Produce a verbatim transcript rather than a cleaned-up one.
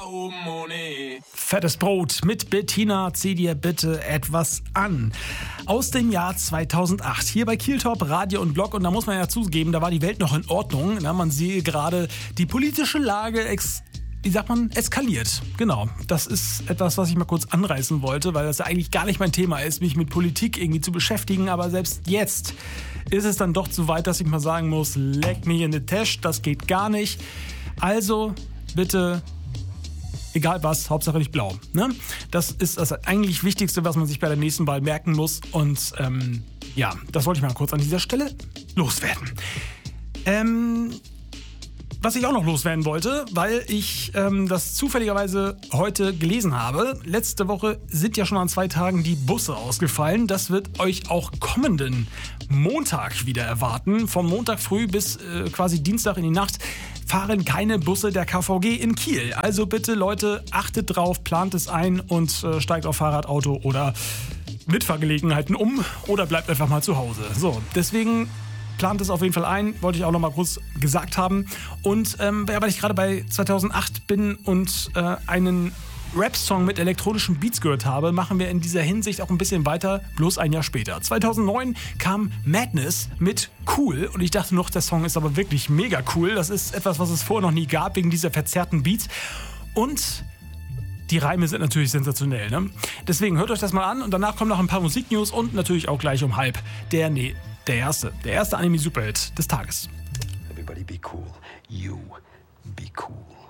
Fettes Brot mit Bettina, zieh dir bitte etwas an. Aus dem Jahr zweitausendacht, hier bei Kieltop, Radio und Blog. Und da muss man ja zugeben, da war die Welt noch in Ordnung. Na, man sehe gerade, die politische Lage ex wie sagt man, eskaliert. Genau, das ist etwas, was ich mal kurz anreißen wollte, weil das ja eigentlich gar nicht mein Thema ist, mich mit Politik irgendwie zu beschäftigen. Aber selbst jetzt ist es dann doch so weit, dass ich mal sagen muss, leck mich in die Tasche, das geht gar nicht. Also bitte, egal was, Hauptsache nicht blau. Ne? Das ist das eigentlich Wichtigste, was man sich bei der nächsten Wahl merken muss. Und ähm, ja, das wollte ich mal kurz an dieser Stelle loswerden. Ähm... Was ich auch noch loswerden wollte, weil ich ähm, das zufälligerweise heute gelesen habe. Letzte Woche sind ja schon an zwei Tagen die Busse ausgefallen. Das wird euch auch kommenden Montag wieder erwarten. Vom Montag früh bis äh, quasi Dienstag in die Nacht fahren keine Busse der K V G in Kiel. Also bitte Leute, achtet drauf, plant es ein und äh, steigt auf Fahrrad, Auto oder Mitfahrgelegenheiten um oder bleibt einfach mal zu Hause. So, deswegen plant es auf jeden Fall ein, wollte ich auch noch mal kurz gesagt haben. Und ähm, weil ich gerade bei zweitausendacht bin und äh, einen Rap-Song mit elektronischen Beats gehört habe, machen wir in dieser Hinsicht auch ein bisschen weiter, bloß ein Jahr später. zweitausendneun kam Madness mit Cool und ich dachte noch, der Song ist aber wirklich mega cool. Das ist etwas, was es vorher noch nie gab, wegen dieser verzerrten Beats. Und die Reime sind natürlich sensationell, ne? Deswegen hört euch das mal an und danach kommen noch ein paar Musiknews und natürlich auch gleich um halb der, nee, der erste, der erste Anime-Superhit des Tages. Everybody be cool. You be cool.